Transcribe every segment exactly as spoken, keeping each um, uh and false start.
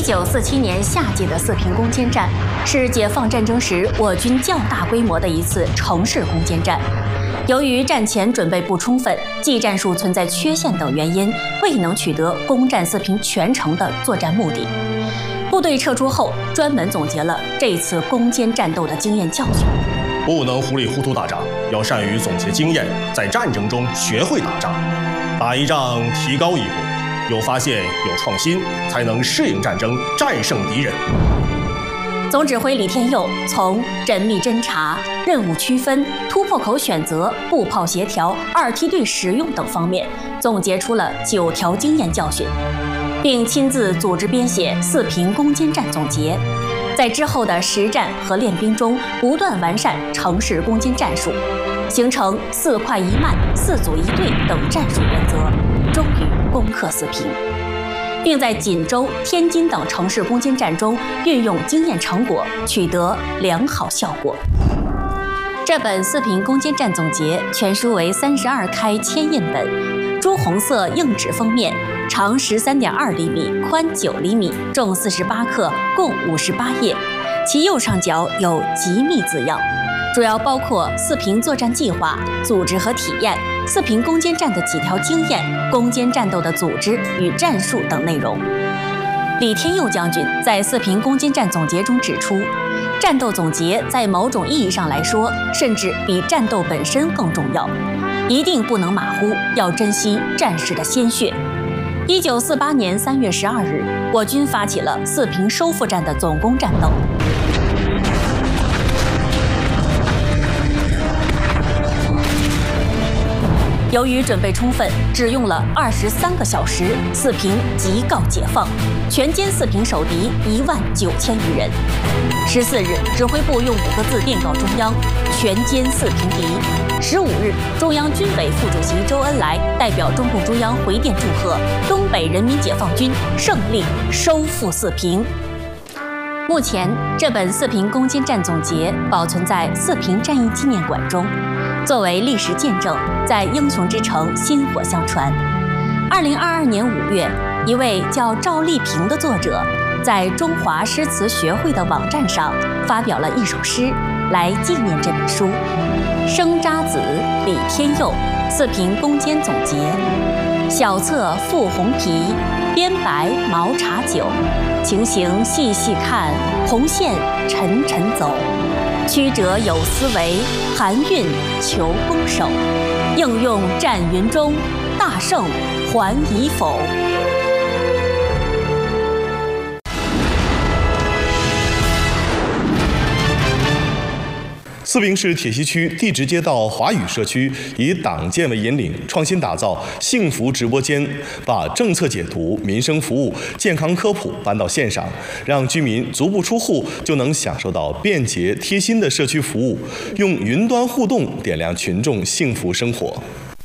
九四七年夏季的四平攻坚战是解放战争时我军较大规模的一次城市攻坚战。由于战前准备不充分、技战术存在缺陷等原因，未能取得攻占四平全城的作战目的。部队撤出后，专门总结了这次攻坚战斗的经验教训。 不能糊里糊涂打仗，要善于总结经验，在战争中学会打仗。打一仗提高一步，有发现有创新，才能适应战争，战胜敌人。 总指挥李天佑从缜密侦察、任务区分、突破口选择、步炮协调、二梯队使用等方面，总结出了九条经验教训，并亲自组织编写四平攻坚战总结。在之后的实战和练兵中，不断完善城市攻坚战术，形成四快一慢、四组一队等战术原则，终于攻克四平，并在锦州、天津等城市攻坚战中运用经验成果，取得良好效果。这本四平攻坚战总结全书为三十二开铅印本，朱红色硬纸封面，长十三点二厘米，宽九厘米，重四十八克，共五十八页。其右上角有“机密”字样，主要包括四平作战计划、组织和体验、四平攻坚战的几条经验、攻坚战斗的组织与战术等内容。李天佑将军在四平攻坚战总结中指出，战斗总结在某种意义上来说，甚至比战斗本身更重要，一定不能马虎，要珍惜战士的鲜血。一九四八年三月十二日，我军发起了四平收复战的总攻战斗。由于准备充分，只用了二十三个小时，四平即告解放，全歼四平守敌一万九千余人。十四日，指挥部用五个字电告中央：全歼四平敌。十五日，中央军委副主席周恩来代表中共中央回电祝贺东北人民解放军胜利收复四平。目前，这本四平攻坚战总结保存在四平战役纪念馆中，作为历史见证，在英雄之城薪火相传。二零二二年五月，一位叫赵丽萍的作者，在中华诗词学会的网站上发表了一首诗，来纪念这本书。生渣子李天佑四平攻坚总结，小册附红皮，边白毛茶酒，情形细细看，红线沉沉走。曲折有思维，含韵求攻守，应用战云中，大胜还已否？ 四平市铁西区地直街道华宇社区以党建为引领，创新打造幸福直播间，把政策解读、民生服务、健康科普搬到线上，让居民足不出户就能享受到便捷贴心的社区服务，用云端互动点亮群众幸福生活。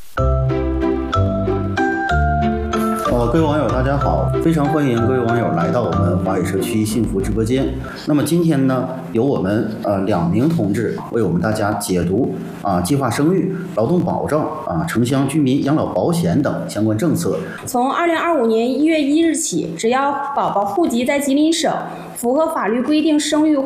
呃，各位网友大家好，非常欢迎各位网友来到我们华宇社区幸福直播间。那么今天呢，由我们呃两名同志为我们大家解读啊计划生育、劳动保障啊城乡居民养老保险等相关政策。 从二零二五年一月一日起，只要宝宝户籍在吉林省，符合法律规定生育